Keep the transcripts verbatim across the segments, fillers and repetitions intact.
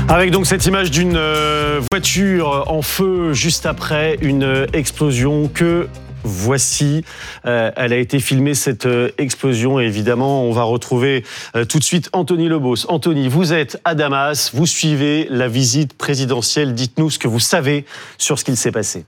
Avec donc cette image d'une voiture en feu juste après une explosion que voici. Euh, elle a été filmée, cette explosion, et évidemment, on va retrouver euh, tout de suite Anthony Lebos. Anthony, vous êtes à Damas, vous suivez la visite présidentielle. Dites-nous ce que vous savez sur ce qu'il s'est passé.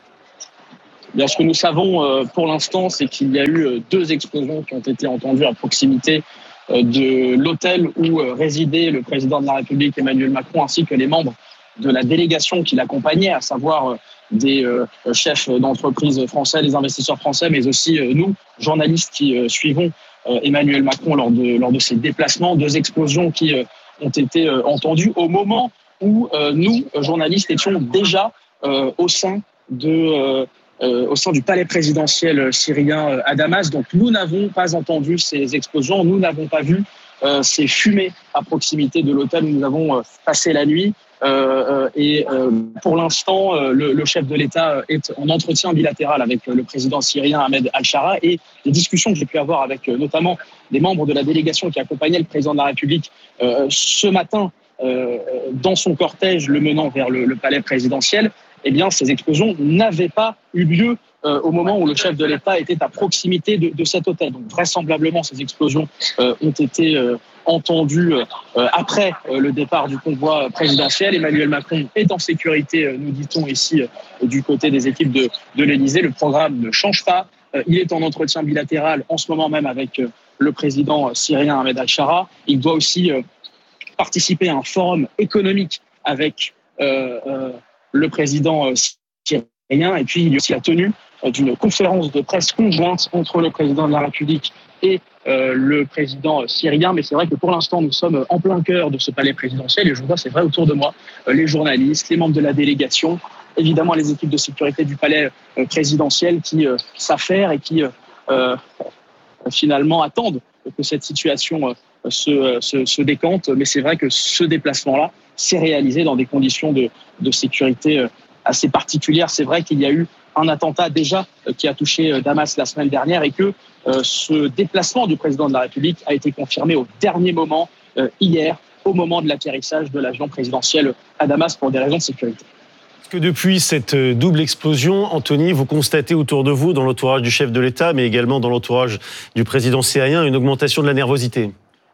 Bien, ce que nous savons euh, pour l'instant, c'est qu'il y a eu euh, deux explosions qui ont été entendues à proximité euh, de l'hôtel où euh, résidait le président de la République Emmanuel Macron, ainsi que les membres de la délégation qui l'accompagnait, à savoir euh, des euh, chefs d'entreprise français, des investisseurs français, mais aussi euh, nous, journalistes qui euh, suivons euh, Emmanuel Macron lors de, lors de ses déplacements. Deux explosions qui euh, ont été euh, entendues au moment où euh, nous, journalistes, étions déjà euh, au sein de... Euh, Euh, au sein du palais présidentiel syrien euh, à Damas. Donc nous n'avons pas entendu ces explosions, nous n'avons pas vu euh, ces fumées à proximité de l'hôtel où nous avons euh, passé la nuit. Euh, euh, et euh, pour l'instant, euh, le, le chef de l'État est en entretien bilatéral avec euh, le président syrien Ahmed Al-Shara, et les discussions que j'ai pu avoir avec euh, notamment des membres de la délégation qui accompagnaient le président de la République euh, ce matin euh, dans son cortège le menant vers le, le palais présidentiel, eh bien, ces explosions n'avaient pas eu lieu euh, au moment où le chef de l'État était à proximité de, de cet hôtel. Donc, vraisemblablement, ces explosions euh, ont été euh, entendues euh, après euh, le départ du convoi présidentiel. Emmanuel Macron est en sécurité, euh, nous dit-on ici, euh, du côté des équipes de, de l'Élysée. Le programme ne change pas. Euh, il est en entretien bilatéral en ce moment même avec euh, le président syrien Ahmed Al-Shara. Il doit aussi euh, participer à un forum économique avec euh, euh, le président syrien, et puis il y a aussi la tenue d'une conférence de presse conjointe entre le président de la République et euh, le président syrien. Mais c'est vrai que pour l'instant, nous sommes en plein cœur de ce palais présidentiel, et je vois, c'est vrai, autour de moi, les journalistes, les membres de la délégation, évidemment les équipes de sécurité du palais présidentiel qui euh, s'affairent et qui euh, finalement attendent que cette situation euh, se, se, se décante. Mais c'est vrai que ce déplacement-là s'est réalisé dans des conditions de, de sécurité euh, assez particulières. C'est vrai qu'il y a eu un attentat déjà euh, qui a touché euh, Damas la semaine dernière, et que euh, ce déplacement du président de la République a été confirmé au dernier moment, euh, hier, au moment de l'atterrissage de l'avion présidentiel à Damas pour des raisons de sécurité. Est-ce que depuis cette double explosion, Anthony, vous constatez autour de vous, dans l'entourage du chef de l'État, mais également dans l'entourage du président syrien, une augmentation de la nervosité ?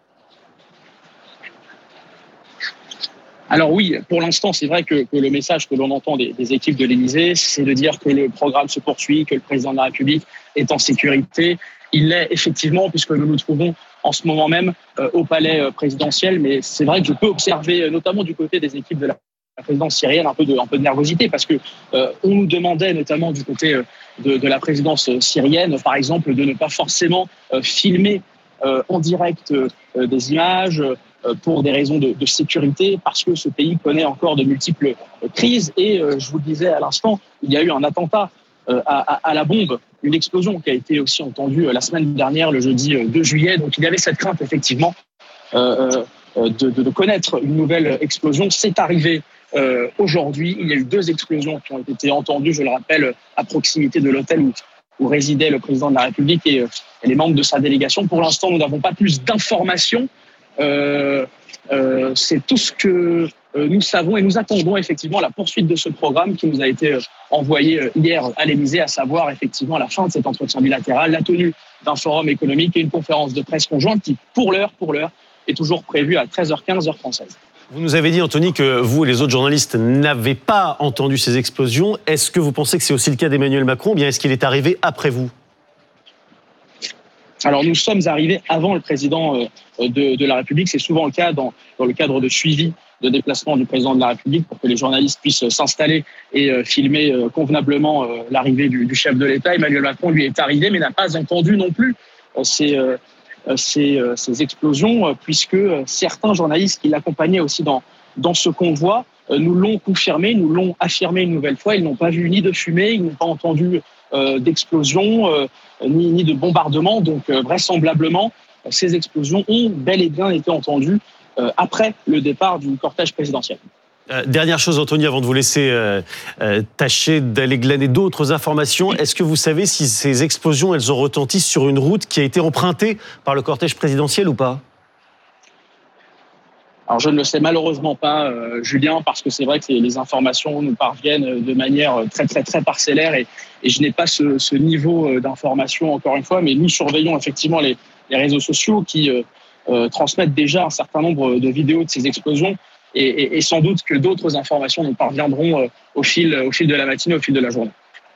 Alors oui, pour l'instant, c'est vrai que, que le message que l'on entend des, des équipes de l'Élysée, c'est de dire que le programme se poursuit, que le président de la République est en sécurité. Il l'est effectivement, puisque nous nous trouvons en ce moment même euh, au palais euh, présidentiel. Mais c'est vrai que je peux observer, euh, notamment du côté des équipes de la, la présidence syrienne, un peu de, un peu de nervosité, parce que euh, on nous demandait, notamment du côté euh, de, de la présidence syrienne, par exemple, de ne pas forcément euh, filmer euh, en direct euh, des images, euh, pour des raisons de, de sécurité, parce que ce pays connaît encore de multiples crises. Et euh, je vous le disais à l'instant, il y a eu un attentat euh, à, à, à la bombe, une explosion qui a été aussi entendue euh, la semaine dernière, le jeudi euh, deux juillet. Donc il y avait cette crainte, effectivement, euh, euh, de, de, de connaître une nouvelle explosion. C'est arrivé euh, aujourd'hui. Il y a eu deux explosions qui ont été entendues, je le rappelle, à proximité de l'hôtel où, où résidait le président de la République et, euh, et les membres de sa délégation. Pour l'instant, nous n'avons pas plus d'informations. Euh, euh, c'est tout ce que euh, nous savons, et nous attendons effectivement la poursuite de ce programme qui nous a été euh, envoyé euh, hier à l'Élysée, à savoir effectivement la fin de cet entretien bilatéral, la tenue d'un forum économique et une conférence de presse conjointe qui, pour l'heure, pour l'heure, est toujours prévue à treize heures quinze, heure française. Vous nous avez dit, Anthony, que vous et les autres journalistes n'avez pas entendu ces explosions. Est-ce que vous pensez que c'est aussi le cas d'Emmanuel Macron, ou bien est-ce qu'il est arrivé après vous ? Alors nous sommes arrivés avant le président de, de la République. C'est souvent le cas dans, dans le cadre de suivi de déplacement du président de la République, pour que les journalistes puissent s'installer et filmer convenablement l'arrivée du, du chef de l'État. Emmanuel Macron, lui, est arrivé, mais n'a pas entendu non plus ces, ces, ces explosions, puisque certains journalistes qui l'accompagnaient aussi dans, dans ce convoi nous l'ont confirmé, nous l'ont affirmé une nouvelle fois. Ils n'ont pas vu ni de fumée, ils n'ont pas entendu euh, d'explosion, euh, ni, ni de bombardement. Donc euh, vraisemblablement, ces explosions ont bel et bien été entendues euh, après le départ du cortège présidentiel. Euh, dernière chose, Anthony, avant de vous laisser euh, euh, tâcher d'aller glaner d'autres informations, est-ce que vous savez si ces explosions, elles ont retenti sur une route qui a été empruntée par le cortège présidentiel ou pas ? Alors je ne le sais malheureusement pas, euh, Julien, parce que c'est vrai que les informations nous parviennent de manière très très très parcellaire et, et je n'ai pas ce, ce niveau d'information encore une fois, mais nous surveillons effectivement les, les réseaux sociaux qui euh, euh, transmettent déjà un certain nombre de vidéos de ces explosions et, et, et sans doute que d'autres informations nous parviendront euh, au fil, au fil de la matinée, au fil de la journée.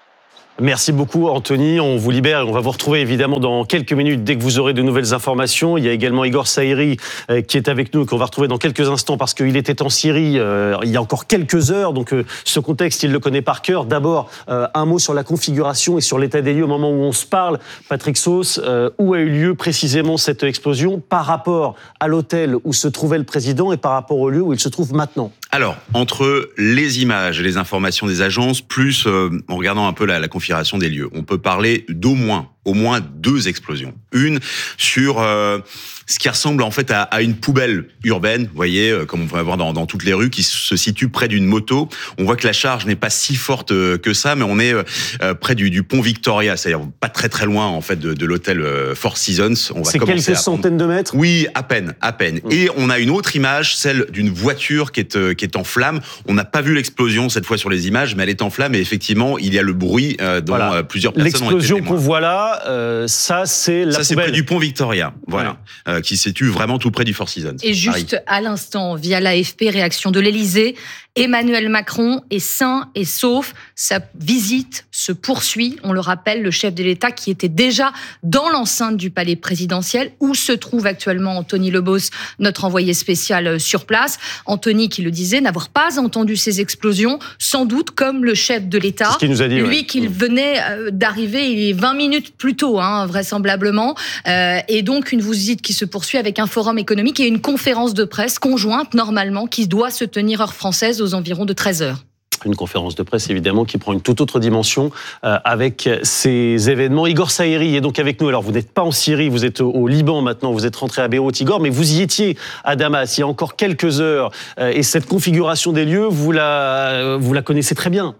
Merci beaucoup Anthony, on vous libère et on va vous retrouver évidemment dans quelques minutes dès que vous aurez de nouvelles informations. Il y a également Igor Saïri euh, qui est avec nous et qu'on va retrouver dans quelques instants parce qu'il était en Syrie euh, il y a encore quelques heures, donc euh, ce contexte il le connaît par cœur. D'abord euh, un mot sur la configuration et sur l'état des lieux au moment où on se parle. Patrick Sauce, euh, où a eu lieu précisément cette explosion par rapport à l'hôtel où se trouvait le président et par rapport au lieu où il se trouve maintenant? Alors, entre les images et les informations des agences, plus euh, en regardant un peu la, la configuration des lieux, on peut parler d'au moins, au moins deux explosions. Une sur euh, ce qui ressemble en fait à, à une poubelle urbaine, vous voyez, euh, comme on peut avoir dans, dans toutes les rues, qui se situe près d'une moto. On voit que la charge n'est pas si forte euh, que ça, mais on est euh, près du, du pont Victoria, c'est-à-dire pas très très loin en fait de, de l'hôtel euh, Four Seasons. On va C'est quelques centaines de mètres. Oui, à peine, à peine. Mmh. Et on a une autre image, celle d'une voiture qui est euh, qui est en flammes. On n'a pas vu l'explosion cette fois sur les images, mais elle est en flammes et effectivement, il y a le bruit euh, dont voilà. euh, plusieurs personnes ont été L'explosion qu'on voit là, euh, ça c'est la Ça poubelle. c'est près du pont Victoria, voilà, ouais. euh, qui se situe vraiment tout près du Four Seasons. Et juste à l'instant, via l'A F P, réaction de l'Élysée, Emmanuel Macron est sain et sauf. Sa visite se poursuit. On le rappelle, le chef de l'État qui était déjà dans l'enceinte du palais présidentiel où se trouve actuellement Anthony Lebos, notre envoyé spécial sur place. Anthony qui le disait, n'avoir pas entendu ces explosions, sans doute comme le chef de l'État. C'est ce qu'il nous a dit. Lui ouais. qui venait d'arriver il est vingt minutes plus tôt, hein, vraisemblablement. Euh, et donc une visite qui se poursuit avec un forum économique et une conférence de presse conjointe normalement qui doit se tenir heure française aux environs de treize heures. Une conférence de presse, évidemment, qui prend une toute autre dimension euh, avec ces événements. Igor Saïri est donc avec nous. Alors, vous n'êtes pas en Syrie, vous êtes au, au Liban maintenant, vous êtes rentré à Beyrouth, Igor, mais vous y étiez à Damas il y a encore quelques heures. Euh, et cette configuration des lieux, vous la, vous la connaissez très bien.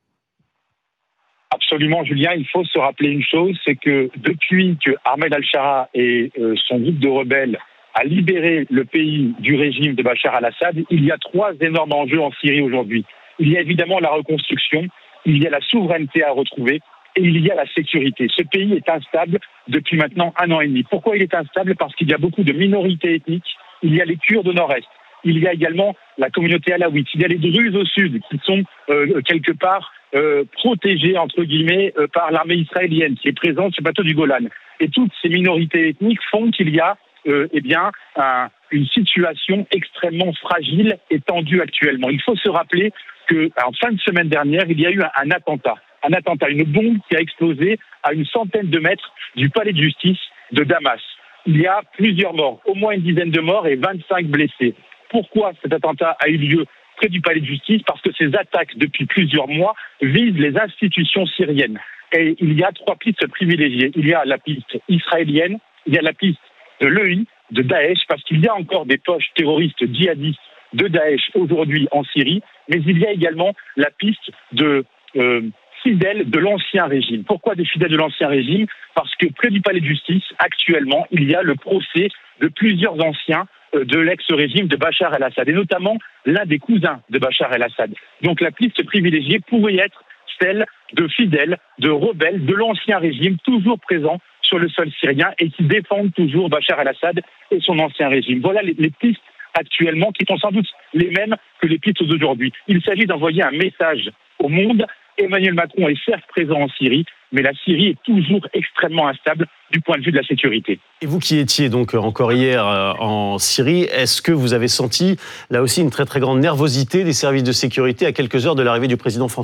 Absolument, Julien. Il faut se rappeler une chose, c'est que depuis que Ahmed al-Shara et euh, son groupe de rebelles a libéré le pays du régime de Bachar al-Assad, il y a trois énormes enjeux en Syrie aujourd'hui. Il y a évidemment la reconstruction, il y a la souveraineté à retrouver et il y a la sécurité. Ce pays est instable depuis maintenant un an et demi. Pourquoi il est instable? Parce qu'il y a beaucoup de minorités ethniques. Il y a les Kurdes au nord-est. Il y a également la communauté alaouite. Il y a les Druzes au sud qui sont euh, quelque part euh, protégés, entre guillemets, euh, par l'armée israélienne qui est présente sur le plateau du Golan. Et toutes ces minorités ethniques font qu'il y a Euh, eh bien, un, une situation extrêmement fragile et tendue actuellement. Il faut se rappeler qu'en fin de semaine dernière, il y a eu un, un attentat. Un attentat, une bombe qui a explosé à une centaine de mètres du palais de justice de Damas. Il y a plusieurs morts, au moins une dizaine de morts et vingt-cinq blessés. Pourquoi cet attentat a eu lieu près du palais de justice? Parce que ces attaques, depuis plusieurs mois, visent les institutions syriennes. Et il y a trois pistes privilégiées. Il y a la piste israélienne, il y a la piste de l'E I, de Daesh, parce qu'il y a encore des poches terroristes djihadistes de Daesh aujourd'hui en Syrie, mais il y a également la piste de euh, fidèles de l'ancien régime. Pourquoi des fidèles de l'ancien régime? Parce que près du palais de justice, actuellement, il y a le procès de plusieurs anciens euh, de l'ex-régime de Bachar el-Assad, et notamment l'un des cousins de Bachar el-Assad. Donc la piste privilégiée pourrait être celle de fidèles, de rebelles de l'ancien régime, toujours présents sur le sol syrien et qui défendent toujours Bachar el-Assad et son ancien régime. Voilà les, les pistes actuellement qui sont sans doute les mêmes que les pistes d'aujourd'hui. Il s'agit d'envoyer un message au monde. Emmanuel Macron est certes présent en Syrie, mais la Syrie est toujours extrêmement instable du point de vue de la sécurité. Et vous qui étiez donc encore hier en Syrie, est-ce que vous avez senti là aussi une très très grande nervosité des services de sécurité à quelques heures de l'arrivée du président français ?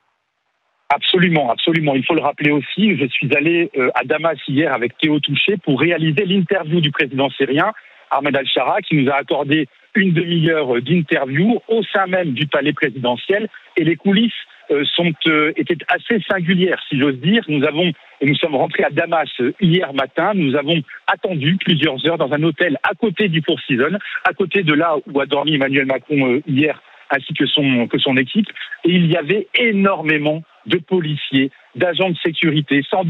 Absolument, absolument. Il faut le rappeler aussi, je suis allé à Damas hier avec Théo Touché pour réaliser l'interview du président syrien, Ahmed al-Shara, qui nous a accordé une demi-heure d'interview au sein même du palais présidentiel. Et les coulisses sont, euh, étaient assez singulières, si j'ose dire. Nous avons, nous sommes rentrés à Damas hier matin. Nous avons attendu plusieurs heures dans un hôtel à côté du Four Seasons, à côté de là où a dormi Emmanuel Macron euh, hier, ainsi que son, que son équipe. Et il y avait énormément de policiers, d'agents de sécurité, sans doute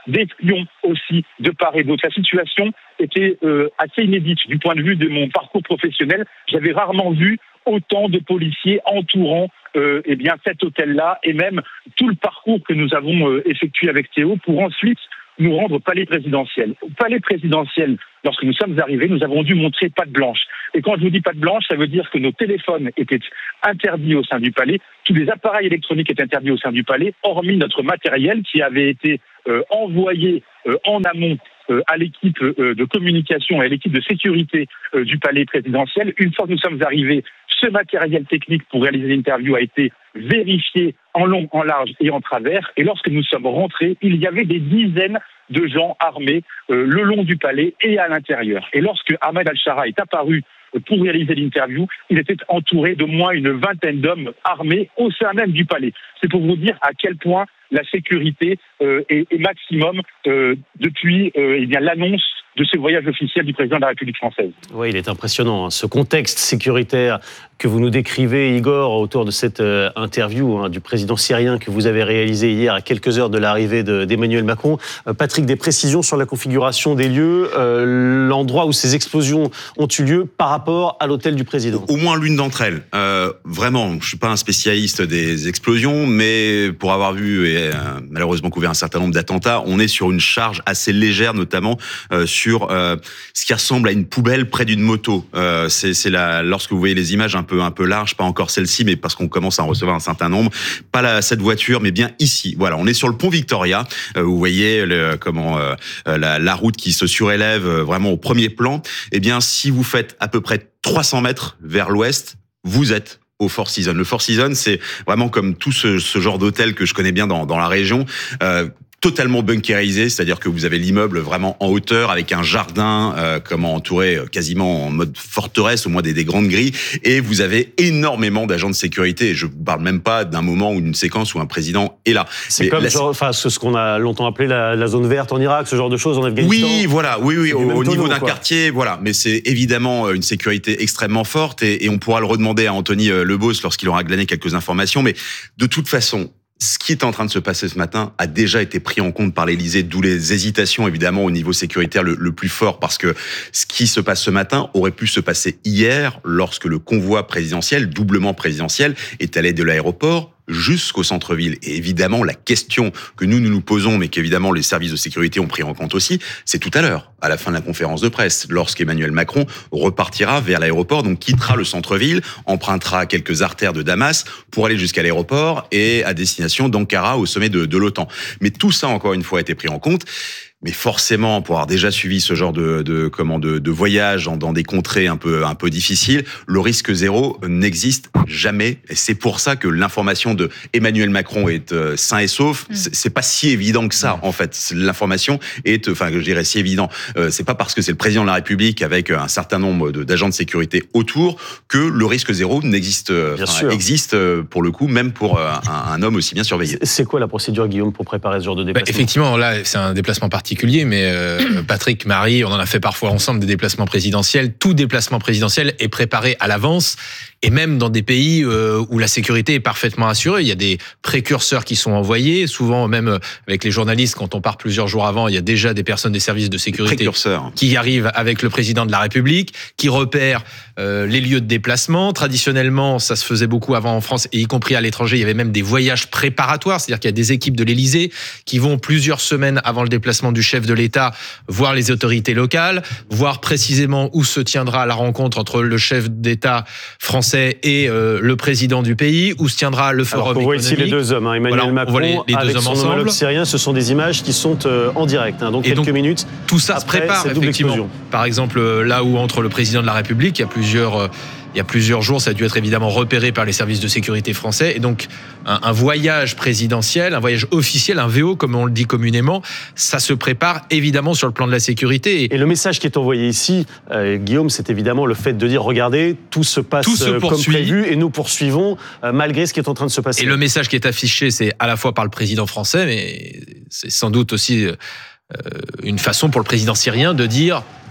d'espions aussi, de part et d'autre. La situation était euh, assez inédite du point de vue de mon parcours professionnel. J'avais rarement vu autant de policiers entourant euh, eh bien, cet hôtel-là et même tout le parcours que nous avons euh, effectué avec Théo pour ensuite nous rendre au palais présidentiel. Au palais présidentiel, lorsque nous sommes arrivés, nous avons dû montrer patte blanche. Et quand je vous dis patte blanche, ça veut dire que nos téléphones étaient interdits au sein du palais, tous les appareils électroniques étaient interdits au sein du palais, hormis notre matériel qui avait été euh, envoyé euh, en amont euh, à l'équipe euh, de communication et à l'équipe de sécurité euh, du palais présidentiel. Une fois que nous sommes arrivés, ce matériel technique pour réaliser l'interview a été vérifié en long, en large et en travers. Et lorsque nous sommes rentrés, il y avait des dizaines de gens armés euh, le long du palais et à l'intérieur. Et lorsque Ahmed Al-Shara est apparu euh, pour réaliser l'interview, il était entouré d'au moins une vingtaine d'hommes armés au sein même du palais. C'est pour vous dire à quel point la sécurité euh, est, est maximum euh, depuis euh, eh bien, l'annonce de ce voyage officiel du président de la République française. Oui, il est impressionnant, hein, ce contexte sécuritaire que vous nous décrivez, Igor, autour de cette euh, interview hein, du président syrien que vous avez réalisée hier à quelques heures de l'arrivée de, d'Emmanuel Macron. Euh, Patrick, des précisions sur la configuration des lieux, euh, l'endroit où ces explosions ont eu lieu par rapport à l'hôtel du président. Au moins l'une d'entre elles. Euh, vraiment, je ne suis pas un spécialiste des explosions, mais pour avoir vu et euh, malheureusement couvert un certain nombre d'attentats, on est sur une charge assez légère, notamment euh, sur sur euh, ce qui ressemble à une poubelle près d'une moto. Euh, c'est, c'est la, lorsque vous voyez les images un peu un peu larges, pas encore celle-ci, mais parce qu'on commence à en recevoir un certain nombre. Pas la, cette voiture, mais bien ici. Voilà, on est sur le pont Victoria. Euh, vous voyez le, comment euh, la, la route qui se surélève euh, vraiment au premier plan. Eh bien, si vous faites à peu près trois cents mètres vers l'ouest, vous êtes au Four Seasons. Le Four Seasons, c'est vraiment comme tout ce, ce genre d'hôtel que je connais bien dans, dans la région. Euh, totalement bunkérisé, c'est-à-dire que vous avez l'immeuble vraiment en hauteur avec un jardin euh, comment entouré euh, quasiment en mode forteresse, au moins des, des grandes grilles, et vous avez énormément d'agents de sécurité. Je vous parle même pas d'un moment ou une séquence où un président est là. C'est Mais comme la... genre, enfin, ce qu'on a longtemps appelé la, la zone verte en Irak, ce genre de choses en Afghanistan. Oui, voilà, oui, oui, au, au niveau tonneau, d'un quoi. quartier, voilà. Mais c'est évidemment une sécurité extrêmement forte, et, et on pourra le redemander à Anthony Lebos lorsqu'il aura glané quelques informations. Mais de toute façon, ce qui est en train de se passer ce matin a déjà été pris en compte par l'Élysée, d'où les hésitations évidemment au niveau sécuritaire le, le plus fort, parce que ce qui se passe ce matin aurait pu se passer hier lorsque le convoi présidentiel, doublement présidentiel, est allé de l'aéroport jusqu'au centre-ville. Et évidemment, la question que nous, nous nous posons, mais qu'évidemment les services de sécurité ont pris en compte aussi, c'est tout à l'heure, à la fin de la conférence de presse, lorsqu'Emmanuel Macron repartira vers l'aéroport, donc quittera le centre-ville, empruntera quelques artères de Damas pour aller jusqu'à l'aéroport et à destination d'Ankara, au sommet de, de l'OTAN. Mais tout ça, encore une fois, a été pris en compte. Mais forcément, pour avoir déjà suivi ce genre de, de comment de, de voyage dans, dans des contrées un peu un peu difficiles, le risque zéro n'existe jamais. Et c'est pour ça que l'information de Emmanuel Macron est euh, sain et sauf. Mmh. C'est, c'est pas si évident que ça, en fait. L'information est, enfin, je dirais si évident. Euh, c'est pas parce que c'est le président de la République avec un certain nombre de, d'agents de sécurité autour que le risque zéro n'existe. Enfin, existe pour le coup, même pour un, un homme aussi bien surveillé. C'est quoi la procédure, Guillaume, pour préparer ce genre de déplacement ? Bah, effectivement, là, c'est un déplacement particulier. Mais euh, Patrick, Marie, on en a fait parfois ensemble des déplacements présidentiels. Tout déplacement présidentiel est préparé à l'avance. Et même dans des pays euh, où la sécurité est parfaitement assurée, il y a des précurseurs qui sont envoyés. Souvent, même avec les journalistes, quand on part plusieurs jours avant, il y a déjà des personnes des services de sécurité qui arrivent avec le président de la République, qui repèrent euh, les lieux de déplacement. Traditionnellement, ça se faisait beaucoup avant en France, et y compris à l'étranger, il y avait même des voyages préparatoires. C'est-à-dire qu'il y a des équipes de l'Élysée qui vont plusieurs semaines avant le déplacement du chef de l'État voir les autorités locales, voir précisément où se tiendra la rencontre entre le chef d'État français et euh, le président du pays, où se tiendra le forum économique. On voit ici les deux hommes, hein, Emmanuel voilà, Macron les, les deux avec hommes son ensemble. Homologue syrien, ce sont des images qui sont euh, en direct, hein, donc et quelques donc, minutes. Tout ça se prépare, effectivement. Par exemple, là où entre le président de la République, il y a plusieurs... Euh, Il y a plusieurs jours, ça a dû être évidemment repéré par les services de sécurité français. Et donc, un, un voyage présidentiel, un voyage officiel, un V O, comme on le dit communément, ça se prépare évidemment sur le plan de la sécurité. Et, et le message qui est envoyé ici, euh, Guillaume, c'est évidemment le fait de dire, regardez, tout se passe tout se comme prévu et nous poursuivons euh, malgré ce qui est en train de se passer. Et le message qui est affiché, c'est à la fois par le président français, mais c'est sans doute aussi euh, une façon pour le président syrien de dire...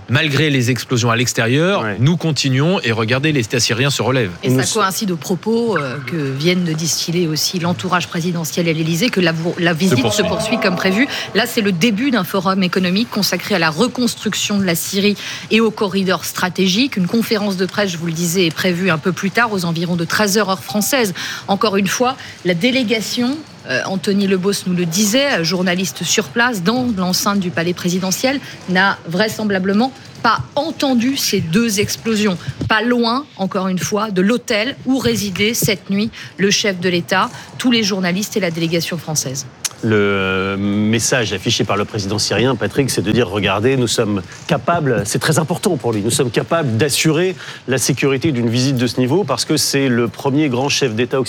malgré les explosions à l'extérieur, Ouais. nous continuons et regardez, l'État syrien se relève. Et Nous ça coïncide aux propos euh, que viennent de distiller aussi l'entourage présidentiel et l'Élysée, que la, la visite poursuit. se poursuit comme prévu. Là, c'est le début d'un forum économique consacré à la reconstruction de la Syrie et au corridor stratégique. Une conférence de presse, je vous le disais, est prévue un peu plus tard, aux environs de treize heures heure française. Encore une fois, la délégation... Euh, Anthony Lebos nous le disait, journaliste sur place dans l'enceinte du palais présidentiel, n'a vraisemblablement pas entendu ces deux explosions. Pas loin, encore une fois, de l'hôtel où résidait cette nuit le chef de l'État, tous les journalistes et la délégation française. Le message affiché par le président syrien, Patrick, c'est de dire, regardez, nous sommes capables, c'est très important pour lui, nous sommes capables d'assurer la sécurité d'une visite de ce niveau parce que c'est le premier grand chef d'État occidental